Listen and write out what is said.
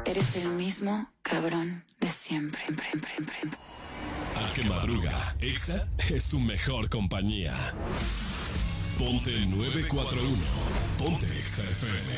Eres el mismo cabrón de siempre. A que madruga, Exa es su mejor compañía. Ponte 941. Ponte Exa FM.